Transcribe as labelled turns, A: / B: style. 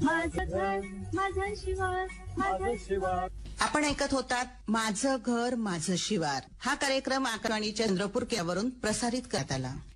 A: माझं घर माझं शिवार माझं शिवार.
B: आपण ऐकत होतात माझं घर माझं शिवार. हा कार्यक्रम आकाशवाणीच्या चंद्रपूर केंद्रावरून प्रसारित करण्यात आला.